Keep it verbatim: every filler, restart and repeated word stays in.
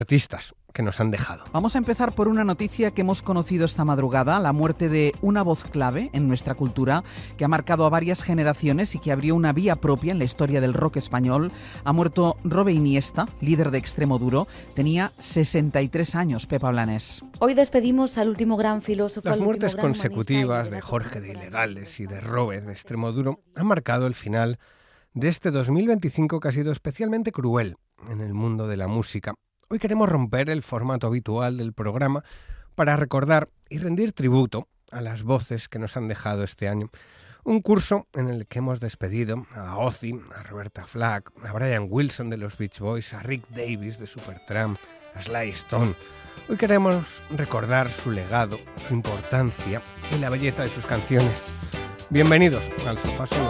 artistas que nos han dejado. Vamos a empezar por una noticia que hemos conocido esta madrugada, la muerte de una voz clave en nuestra cultura que ha marcado a varias generaciones y que abrió una vía propia en la historia del rock español. Ha muerto Robe Iniesta, líder de Extremoduro. Tenía sesenta y tres años, Pepa Blanes. Hoy despedimos al último gran filósofo. Las muertes consecutivas de Jorge de Ilegales y de Robe de Extremoduro han marcado el final de este dos mil veinticinco que ha sido especialmente cruel en el mundo de la música. Hoy queremos romper el formato habitual del programa para recordar y rendir tributo a las voces que nos han dejado este año. Un curso en el que hemos despedido a Ozzy, a Roberta Flack, a Brian Wilson de los Beach Boys, a Rick Davies de Supertramp, a Sly Stone. Hoy queremos recordar su legado, su importancia y la belleza de sus canciones. Bienvenidos al Sofá Sonoro.